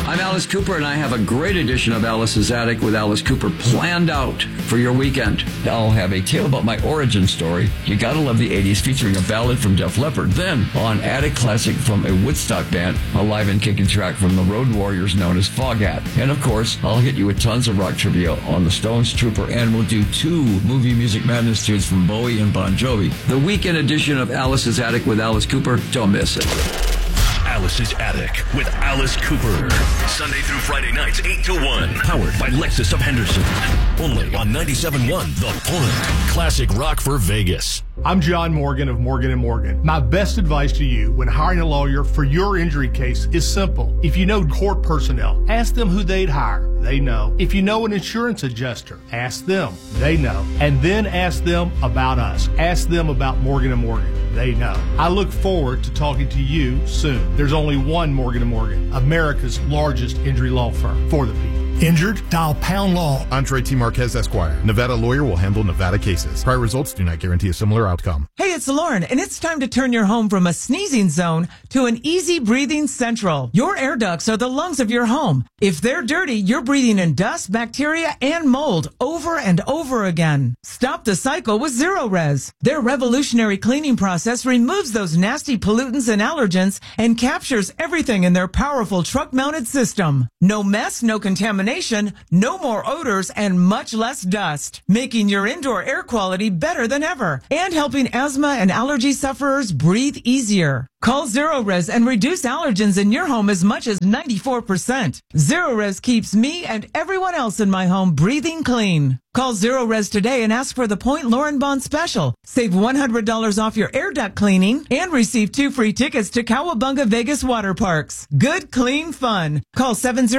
I'm Alice Cooper, and I have a great edition of Alice's Attic with Alice Cooper planned out for your weekend. I'll have a tale about my origin story. You gotta love the 80s, featuring a ballad from Def Leppard. Then, on Attic Classic from a Woodstock band, a live and kicking track from the Road Warriors known as Foghat. And of course, I'll hit you with tons of rock trivia on the Stones, Trooper, and we'll do 2 movie Music Madness tunes from Bowie and Bon Jovi. The weekend edition of Alice's Attic with Alice Cooper. Don't miss it. Alice's Attic with Alice Cooper. Sunday through Friday nights, 8 to 1. Powered by Lexus of Henderson. Only on 97.1 The Point. Classic rock for Vegas. I'm John Morgan of Morgan & Morgan. My best advice to you when hiring a lawyer for your injury case is simple. If you know court personnel, ask them who they'd hire. They know. If you know an insurance adjuster, ask them. They know. And then ask them about us. Ask them about Morgan & Morgan. They know. I look forward to talking to you soon. There's only one Morgan & Morgan, America's largest injury law firm for the people. Injured? Dial Pound Law. Andre T. Marquez, Esquire. Nevada lawyer will handle Nevada cases. Prior results do not guarantee a similar outcome. Hey, it's Lauren, and it's time to turn your home from a sneezing zone to an easy breathing central. Your air ducts are the lungs of your home. If they're dirty, you're breathing in dust, bacteria, and mold over and over again. Stop the cycle with Zero-Res. Their revolutionary cleaning process removes those nasty pollutants and allergens and captures everything in their powerful truck-mounted system. No mess, no contamination, no more odors, and much less dust, making your indoor air quality better than ever and helping asthma and allergy sufferers breathe easier. Call Zero-Res and reduce allergens in your home as much as 94%. Zero-Res keeps me and everyone else in my home breathing clean. Call Zero-Res today and ask for the Point Lauren Bond special. Save $100 off your air duct cleaning and receive 2 free tickets to Cowabunga Vegas Water Parks. Good, clean fun. Call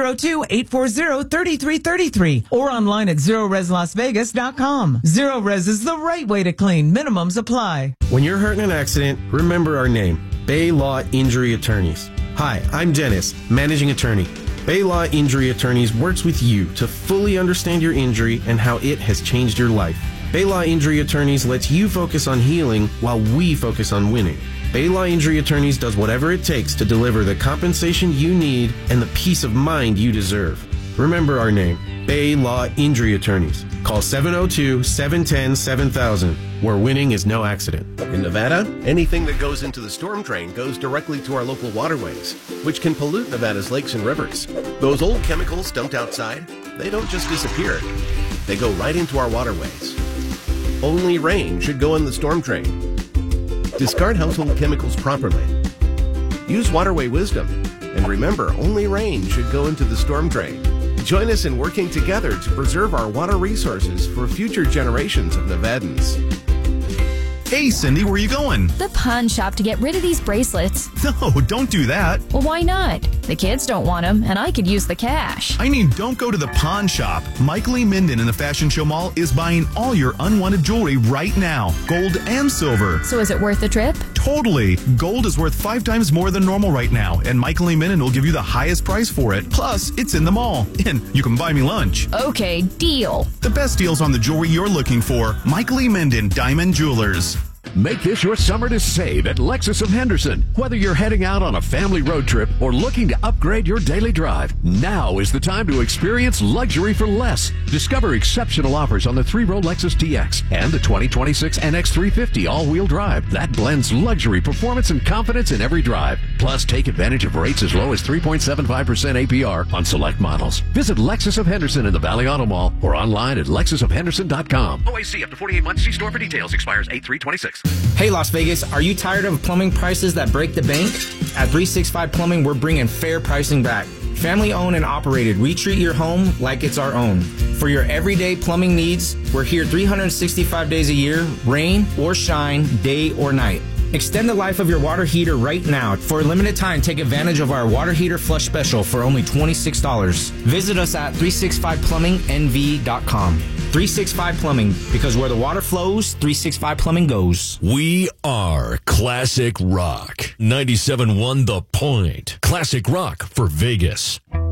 702-840-3333 or online at ZeroResLasVegas.com. Zero-Res is the right way to clean. Minimums apply. When you're hurt in an accident, remember our name, Bay Law Injury Attorneys. Hi, I'm Dennis, Managing Attorney. Bay Law Injury Attorneys works with you to fully understand your injury and how it has changed your life. Bay Law Injury Attorneys lets you focus on healing while we focus on winning. Bay Law Injury Attorneys does whatever it takes to deliver the compensation you need and the peace of mind you deserve. Remember our name, Bay Law Injury Attorneys. Call 702-710-7000, where winning is no accident. In Nevada, anything that goes into the storm drain goes directly to our local waterways, which can pollute Nevada's lakes and rivers. Those old chemicals dumped outside, they don't just disappear. They go right into our waterways. Only rain should go in the storm drain. Discard household chemicals properly. Use waterway wisdom. And remember, only rain should go into the storm drain. Join us in working together to preserve our water resources for future generations of Nevadans. Hey, Cindy, where are you going? The pawn shop to get rid of these bracelets. No, don't do that. Well, why not? The kids don't want them, and I could use the cash. I mean, don't go to the pawn shop. Mike Lee Minden in the Fashion Show Mall is buying all your unwanted jewelry right now, gold and silver. So is it worth the trip? Totally. Gold is worth 5 times more than normal right now, and Mike Lee Minden will give you the highest price for it. Plus, it's in the mall, and you can buy me lunch. Okay, deal. The best deals on the jewelry you're looking for. Mike Lee Minden, Diamond Jewelers. Make this your summer to save at Lexus of Henderson. Whether you're heading out on a family road trip or looking to upgrade your daily drive, now is the time to experience luxury for less. Discover exceptional offers on the 3-row Lexus TX and the 2026 NX350 all-wheel drive. That blends luxury, performance, and confidence in every drive. Plus, take advantage of rates as low as 3.75% APR on select models. Visit Lexus of Henderson in the Valley Auto Mall or online at lexusofhenderson.com. OAC up to 48 months. See store for details. Expires 8/3/26. Hey Las Vegas, are you tired of plumbing prices that break the bank? At 365 Plumbing, we're bringing fair pricing back. Family owned and operated, we treat your home like it's our own. For your everyday plumbing needs, we're here 365 days a year, rain or shine, day or night. Extend the life of your water heater right now. For a limited time, take advantage of our water heater flush special for only $26. Visit us at 365plumbingnv.com. 365 Plumbing, because where the water flows, 365 Plumbing goes. We are Classic Rock. 97.1 The Point. Classic rock for Vegas.